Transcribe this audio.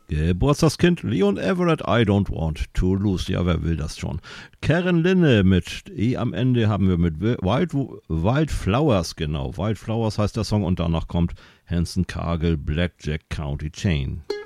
Geburtstagskind Leon Everett, I don't want to lose. Ja, wer will das schon? Karen Linne mit E am Ende haben wir mit Wildflowers, genau. Wildflowers heißt der Song und danach kommt Hanson Cargill, Blackjack County Chain.